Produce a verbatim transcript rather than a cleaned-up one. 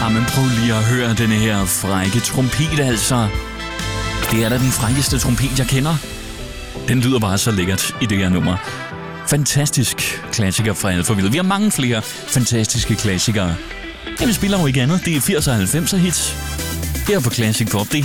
Jamen prøv lige at høre denne her frække trompet, altså. Det er da den frækkeste trompet, jeg kender. Den lyder bare så lækkert i det her nummer. Fantastisk klassiker fra Alphaville. Vi har mange flere fantastiske klassikere. Ja, vi spiller jo ikke andet. Det er firs og halvfems hits. Her på Classic Pop. Det